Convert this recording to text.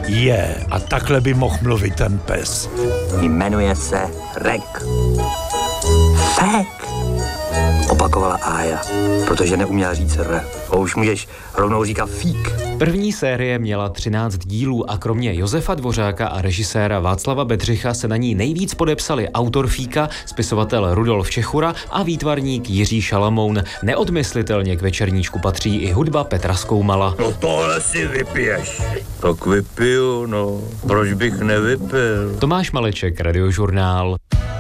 A takhle by mohl mluvit ten pes. Jmenuje se Rek. Fek, opakovala Ája, protože neuměla říct R. A už můžeš rovnou říkat fík. První série měla 13 dílů a kromě Josefa Dvořáka a režiséra Václava Bedřicha se na ní nejvíc podepsali autor Fíka, spisovatel Rudolf Čechura a výtvarník Jiří Šalamoun. Neodmyslitelně k večerníčku patří i hudba Petra Skoumala. No tohle si vypiješ. Tak vypiju, no. Proč bych nevypil? Tomáš Maleček, Radiožurnál.